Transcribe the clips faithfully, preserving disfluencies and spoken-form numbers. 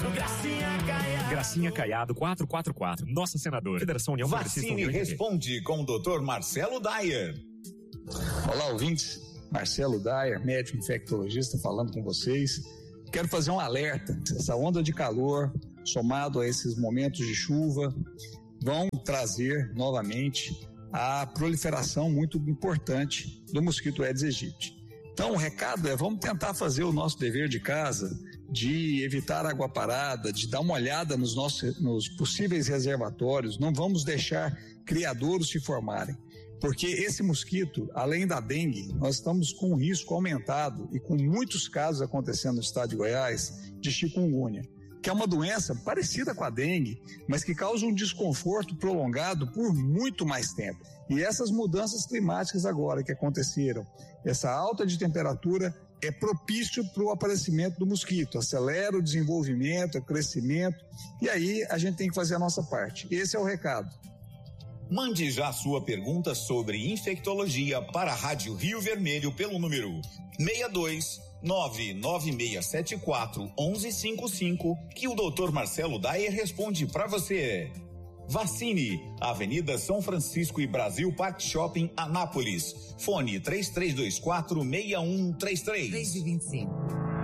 Gracinha Caiado. Gracinha Caiado quatrocentos e quarenta e quatro. Nossa senadora. Federação União Progressista. Vacine responde com o doutor Marcelo Dyer. Olá, ouvintes. Marcelo Dyer, médico infectologista, falando com vocês. Quero fazer um alerta. Essa onda de calor, somado a esses momentos de chuva, vão trazer novamente a proliferação muito importante do mosquito Aedes aegypti. Então, o recado é: vamos tentar fazer o nosso dever de casa, de evitar água parada, de dar uma olhada nos nossos nos possíveis reservatórios. Não vamos deixar criadouros se formarem, porque esse mosquito, além da dengue, nós estamos com um risco aumentado e com muitos casos acontecendo no estado de Goiás de chikungunya, que é uma doença parecida com a dengue, mas que causa um desconforto prolongado por muito mais tempo. E essas mudanças climáticas agora que aconteceram, essa alta de temperatura é propício para o aparecimento do mosquito, acelera o desenvolvimento, o crescimento, e aí a gente tem que fazer a nossa parte. Esse é o recado. Mande já a sua pergunta sobre infectologia para a Rádio Rio Vermelho pelo número seis dois nove nove seis sete quatro um um cinco cinco, que o doutor Marcelo Dyer responde para você. Vacine, Avenida São Francisco e Brasil Park Shopping, Anápolis. Fone três três dois quatro seis um três três. três e vinte e cinco.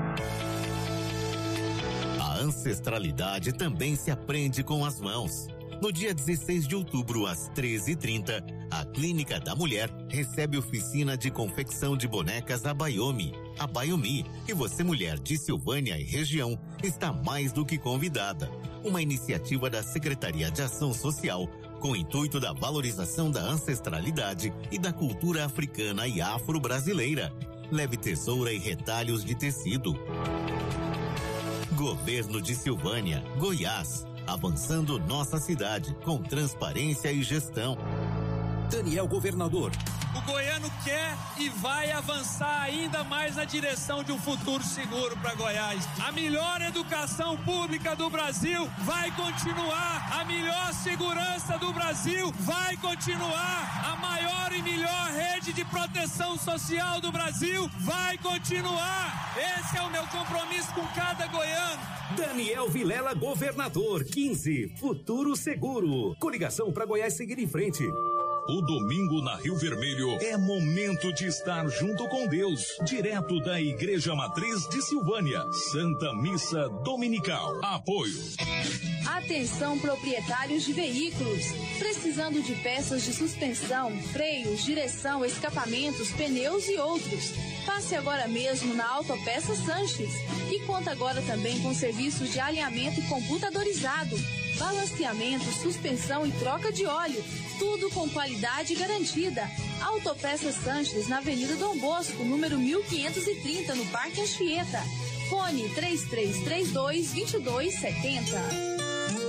A ancestralidade também se aprende com as mãos. No dia dezesseis de outubro, às treze e trinta, a Clínica da Mulher recebe oficina de confecção de bonecas Abayomi, Abayomi, e você, mulher de Silvânia e região, está mais do que convidada. Uma iniciativa da Secretaria de Ação Social com o intuito da valorização da ancestralidade e da cultura africana e afro-brasileira. Leve tesoura e retalhos de tecido. Governo de Silvânia, Goiás. Avançando nossa cidade com transparência e gestão. Daniel Governador. O goiano quer e vai avançar ainda mais na direção de um futuro seguro para Goiás. A melhor educação pública do Brasil vai continuar. A melhor segurança do Brasil vai continuar. A maior e melhor rede de proteção social do Brasil vai continuar. Esse é o meu compromisso com cada goiano. Daniel Vilela, governador. quinze, Futuro Seguro. Coligação para Goiás seguir em frente. O domingo na Rio Vermelho é momento de estar junto com Deus, direto da Igreja Matriz de Silvânia. Santa Missa Dominical. Apoio. Atenção, proprietários de veículos. Precisando de peças de suspensão, freios, direção, escapamentos, pneus e outros. Passe agora mesmo na Autopeças Sanches, que conta agora também com serviços de alinhamento computadorizado, balanceamento, suspensão e troca de óleo. Tudo com qualidade garantida. Autopeças Sanches, na Avenida Dom Bosco, número mil quinhentos e trinta, no Parque Anchieta. Fone três três três dois, dois dois sete zero.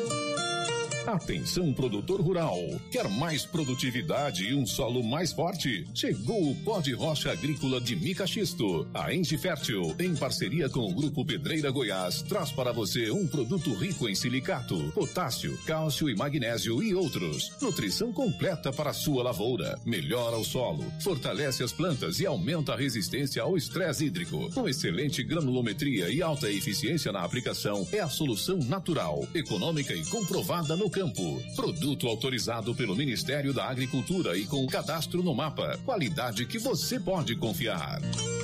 Atenção, produtor rural. Quer mais produtividade e um solo mais forte? Chegou o pó de rocha agrícola de mica xisto. A Enge Fértil, em parceria com o Grupo Pedreira Goiás, traz para você um produto rico em silicato, potássio, cálcio e magnésio e outros. Nutrição completa para a sua lavoura. Melhora o solo, fortalece as plantas e aumenta a resistência ao estresse hídrico. Com excelente granulometria e alta eficiência na aplicação, é a solução natural, econômica e comprovada no campo. Produto autorizado pelo Ministério da Agricultura e com cadastro no mapa. Qualidade que você pode confiar.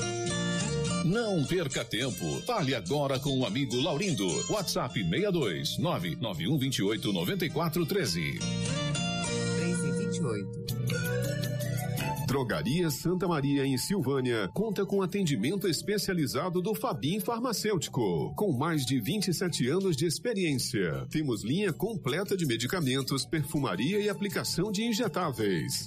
Não perca tempo. Fale agora com o amigo Laurindo. WhatsApp seis dois nove nove um dois oito nove quatro um três. três e vinte e oito. Drogaria Santa Maria, em Silvânia, conta com atendimento especializado do Fabim Farmacêutico, com mais de vinte e sete anos de experiência. Temos linha completa de medicamentos, perfumaria e aplicação de injetáveis.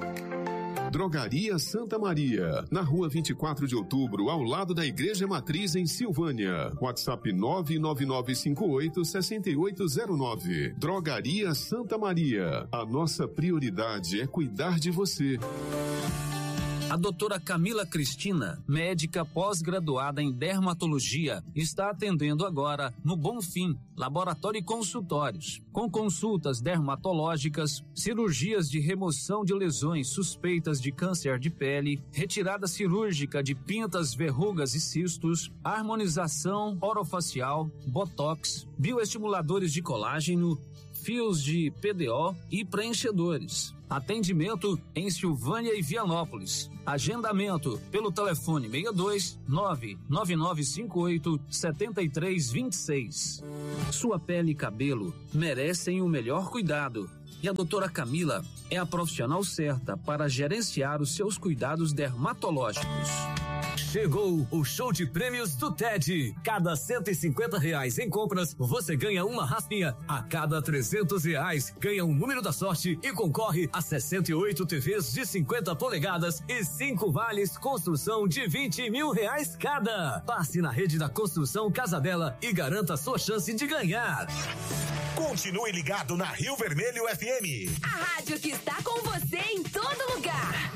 Drogaria Santa Maria, na rua vinte e quatro de outubro, ao lado da Igreja Matriz, em Silvânia. WhatsApp nove nove nove cinco oito seis oito zero nove. Drogaria Santa Maria. A nossa prioridade é cuidar de você. A doutora Camila Cristina, médica pós-graduada em dermatologia, está atendendo agora no Bonfim, laboratório e consultórios, com consultas dermatológicas, cirurgias de remoção de lesões suspeitas de câncer de pele, retirada cirúrgica de pintas, verrugas e cistos, harmonização orofacial, botox, bioestimuladores de colágeno, fios de P D O e preenchedores. Atendimento em Silvânia e Vianópolis. Agendamento pelo telefone seis dois nove nove nove cinco oito sete três dois seis. Sua pele e cabelo merecem o melhor cuidado. E a doutora Camila é a profissional certa para gerenciar os seus cuidados dermatológicos. Chegou o show de prêmios do T E D. Cada cento e cinquenta reais em compras, você ganha uma raspinha. A cada trezentos reais, ganha um número da sorte e concorre a sessenta e oito T Vs de cinquenta polegadas e cinco vales construção de vinte mil reais cada. Passe na rede da Construção Casa Bela e garanta sua chance de ganhar. Continue ligado na Rio Vermelho F M. A rádio que está com você em todo lugar.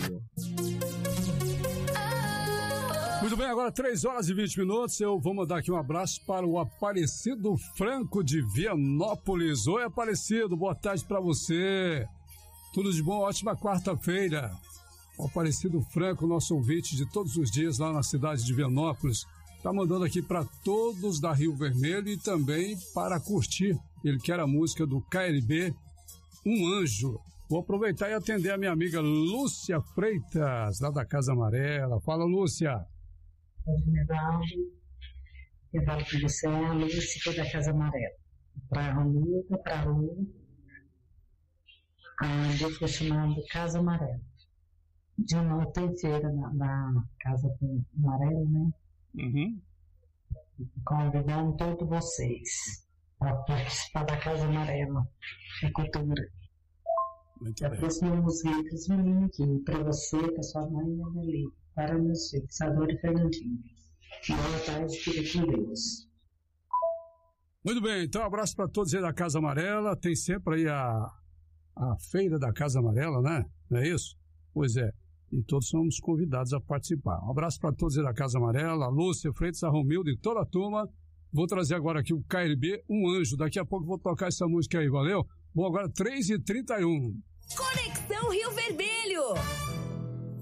Muito bem, agora três horas e vinte minutos, eu vou mandar aqui um abraço para o Aparecido Franco de Vianópolis. Oi, Aparecido, boa tarde para você. Tudo de bom, ótima quarta-feira. O Aparecido Franco, nosso ouvinte de todos os dias lá na cidade de Vianópolis, está mandando aqui para todos da Rio Vermelho e também para curtir. Ele quer a música do K L B, Um Anjo. Vou aproveitar e atender a minha amiga Lúcia Freitas, lá da Casa Amarela. Fala, Lúcia. Eu falo com você, a Lúcia da Casa Amarela. Para a Romilda, para a Lu, a eu chamando de Casa Amarela. De novo tem feira na, na Casa Amarela, né? Uhum. Convidando todos vocês para participar da Casa Amarela, a cultura. Muito eu trouxe meus vídeos aqui para você, para sua mãe e a Nelly, para meus filhos, Sador e Fernandinho. Boa tarde, fique com Deus. Muito bem, então um abraço para todos aí da Casa Amarela. Tem sempre aí a, a feira da Casa Amarela, né? Não é isso? Pois é. E todos somos convidados a participar. Um abraço para todos aí da Casa Amarela, a Lúcia Freitas, a Romilda e toda a turma. Vou trazer agora aqui o K L B, Um Anjo. Daqui a pouco vou tocar essa música aí, valeu? Bom, agora três e trinta e um. Conexão Rio Vermelho.